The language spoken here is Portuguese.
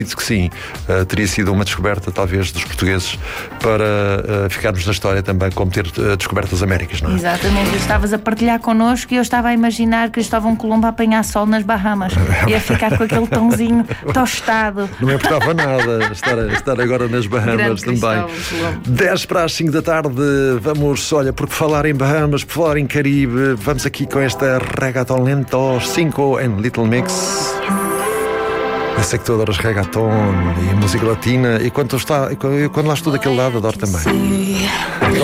que sim, teria sido uma descoberta talvez dos portugueses para ficarmos na história também como ter descoberto as Américas, não é? Exatamente, estavas a partilhar connosco e eu estava a imaginar Cristóvão Colombo a apanhar sol nas Bahamas e a ficar com aquele tonzinho tostado. Não me importava nada estar agora nas Bahamas também. 10 para as 5 da tarde, vamos, olha, por falar em Bahamas, por falar em Caribe, vamos aqui com esta reggaeton lento, 5 and Little Mix. Eu sei que tu adoras reggaeton e música latina, e quando lá estou daquele lado adoro também.